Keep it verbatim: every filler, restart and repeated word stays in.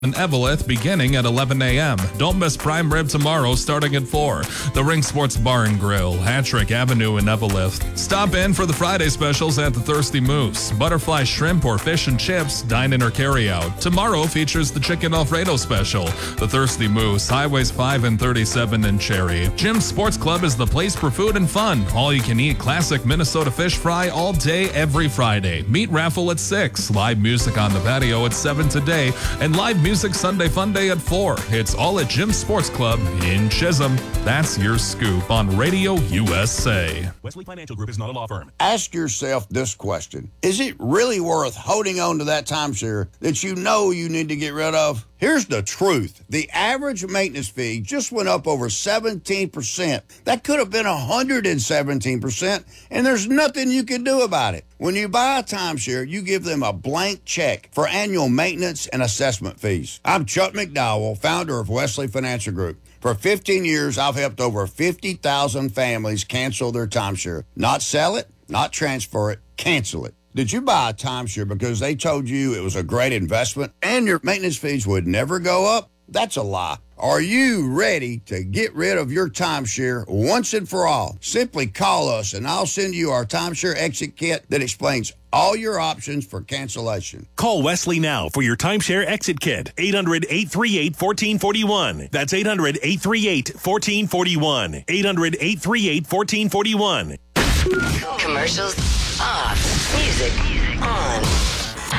in Eveleth beginning at eleven a.m. Don't miss prime rib tomorrow starting at four. The Ring Sports Bar and Grill, Hattrick Avenue in Eveleth. Stop in for the Friday specials at the Thirsty Moose. Butterfly shrimp or fish and chips, dine in or carry out. Tomorrow features the Chicken Alfredo special. The Thirsty Moose, Highways five and thirty-seven in Cherry. Jim's Sports Club is the place for food and fun. All you can eat classic Minnesota fish fry all day every Friday. Meat raffle at six. Live music on the patio at seven today. And live music Music Sunday Fun Day at four. It's all at Jim's Sports Club in Chisholm. That's your scoop on Radio U S A. Wesley Financial Group is not a law firm. Ask yourself this question. Is it really worth holding on to that timeshare that you know you need to get rid of? Here's the truth. The average maintenance fee just went up over seventeen percent. That could have been one hundred seventeen percent, and there's nothing you can do about it. When you buy a timeshare, you give them a blank check for annual maintenance and assessment fees. I'm Chuck McDowell, founder of Wesley Financial Group. For fifteen years, I've helped over fifty thousand families cancel their timeshare. Not sell it, not transfer it, cancel it. Did you buy a timeshare because they told you it was a great investment and your maintenance fees would never go up? That's a lie. Are you ready to get rid of your timeshare once and for all? Simply call us and I'll send you our timeshare exit kit that explains all your options for cancellation. Call Wesley now for your timeshare exit kit. eight hundred, eight three eight, one four four one. That's eight hundred, eight three eight, one four four one. eight hundred, eight three eight, one four four one. Commercials off. Music on.